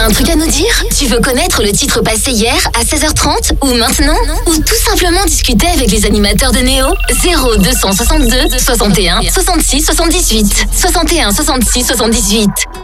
T'as un truc à nous dire? Tu veux connaître le titre passé hier à 16h30 ou maintenant? Ou tout simplement discuter avec les animateurs de Néo? 0262 61 66 78. 61 66 78.